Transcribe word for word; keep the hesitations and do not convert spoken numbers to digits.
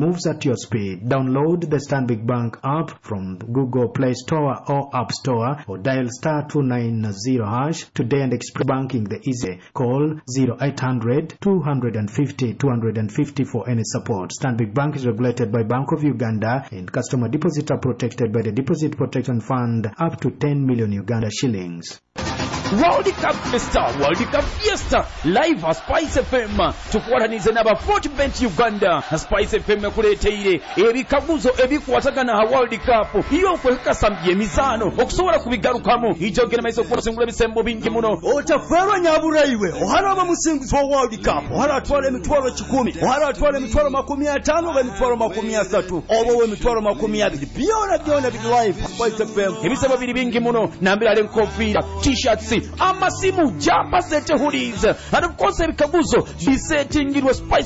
moves at your speed. Download the Stanbic Bank app from the Google Play Store or App Store or dial star two nine zero hash today and express banking the easy. Call zero eight hundred two fifty two fifty for any support. Stanbic Bank is regulated by Bank of Uganda and customer deposits are protected by the Deposit Protection Fund up to ten million Uganda shillings. World Cup Fiesta, World Cup Fiesta, live at Spice F M. Tukuwatanize n'aba Fortbet Uganda. Spice F M kuleteire ebikaguzo ebikwatagana ha World Cup. Iyo kwekasa emizano okusobola kubigarukamo. Ijogera maiso kwa singula bisembo bingi muno. Otafara nyabulaiwe. Oharaba musingizo wa World Cup. Ohara atwala emitwalo kikumi. Ohara atwala emitwalo makumi atano ba emitwalo makumi asatu. Obo emitwalo makumi abiri. Byona byona bi live Spice F M. Ebisebo biri bingi muno. Nambira le nkofira, t-shirts, amasimu, jumper set hoodies, and of course ebikaguzo bisetingirwe Spice